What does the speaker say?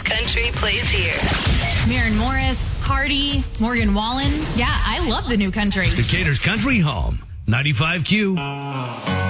best country plays here. Maren Morris, Cardi, Morgan Wallen. Yeah, I love the new country. Decatur's Country Home, 95Q.